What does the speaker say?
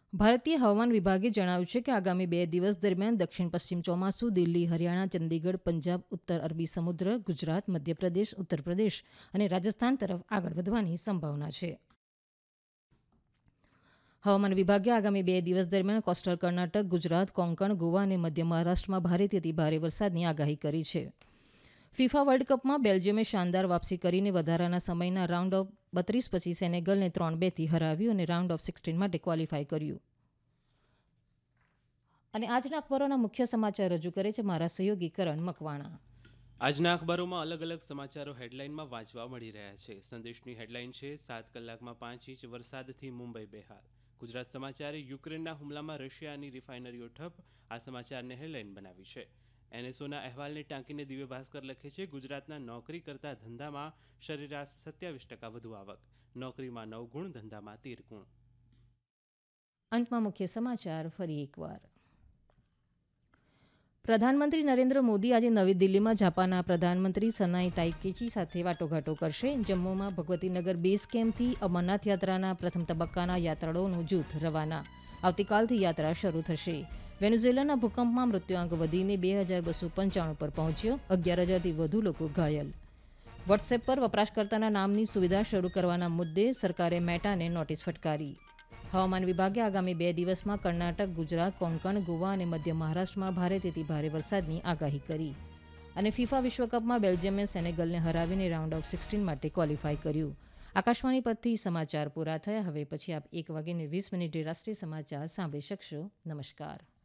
ભારતીય હવામાન વિભાગે જણાવ્યું છે કે આગામી 2 દિવસ દરમિયાન દક્ષિણ પશ્ચિમ ચોમાસું દિલ્હી, હરિયાણા, ચંદીગઢ, પંજાબ, ઉત્તર અરબી સમુદ્ર, ગુજરાત, મધ્યપ્રદેશ, ઉત્તર પ્રદેશ અને રાજસ્થાન તરફ આગળ વધવાની સંભાવના છે. હવામાન વિભાગે આગામી 2 દિવસ દરમિયાન કોસ્ટલ કર્ણાટક, ગુજરાત, કોંકણ, ગોવા અને મધ્ય મહારાષ્ટ્રમાં ભારેથી અતિ ભારે વરસાદની આગાહી કરી છે. ફિફા વર્લ્ડ કપમાં બેલ્જિયમે શાનદાર વાપસી કરીને વધારાના સમયના રાઉન્ડ ઓફ 32 પછી સેનેગલને 3-2 થી હરાવ્યું અને રાઉન્ડ ઓફ 16 માટે ક્વોલિફાય કર્યું. અને આજના અખબારોના મુખ્ય સમાચાર રજૂ કરે છે મારા સહયોગી કરણ મકવાણા. આજના અખબારોમાં અલગ અલગ સમાચારો હેડલાઇનમાં વાંચવા મળી રહ્યા છે. સંદેશની હેડલાઇન છે 7 કલાકમાં 5 ઇંચ વરસાદથી મુંબઈ બેહાલ. ગુજરાત સમાચારે યુક્રેનના હુમલામાં રશિયાની રિફાઇનરીઓ ઠપ. આ સમાચારને હેડલાઇન બનાવી છે. એનએસઓના અહેવાલને ટાંકીને દિવ્ય ભાસ્કર લખે છે ગુજરાતના નોકરી કરતા ધંધામાં સરેરાશ 27% વધુ આવક. નોકરીમાં 9 ગુણ, ધંધામાં 13 ગુણ. અંતમાં મુખ્ય સમાચાર ફરી એકવાર. પ્રધાનમંત્રી નરેન્દ્ર મોદી આજે નવી દિલ્હીમાં જાપાનના પ્રધાનમંત્રી સનાઈ તાઇકેચી સાથે વાટાઘાટો કરશે. જમ્મુમાં ભગવતીનગર બેઝ કેમ્પથી અમરનાથ યાત્રાના પ્રથમ તબક્કાના યાત્રાળુઓનું જૂથ રવાના. આવતીકાલથી યાત્રા શરૂ થશે. વેનેઝુએલાના ભૂકંપમાં મૃત્યુઆંક વધીને 2295 પર પહોંચ્યો. 11,000થી વધુ લોકો ઘાયલ. વોટ્સએપ પર વપરાશકર્તાના નામની સુવિધા શરૂ કરવાના મુદ્દે સરકારે મેટાને નોટિસ ફટકારી. હવામાન વિભાગે આગામી 2 દિવસમાં કર્ણાટક, ગુજરાત, કોંકણ, ગોવા અને મધ્ય મહારાષ્ટ્રમાં ભારેથી ભારે વરસાદની આગાહી કરી. અને ફિફા વિશ્વકપમાં બેલ્જિયમે સેનેગલને હરાવીને રાઉન્ડ ઓફ 16 માટે ક્વોલિફાય કર્યું. આકાશવાણી પરથી સમાચાર પૂરા થયા. હવે પછી આપ 1:20 રાષ્ટ્રીય સમાચાર સાંભળી શકશો. નમસ્કાર.